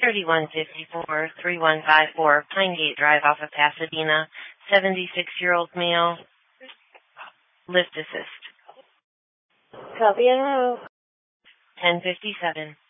3154-3154 Pine Gate Drive off of Pasadena, 76-year-old male. Lift assist. Copy and route. 1057.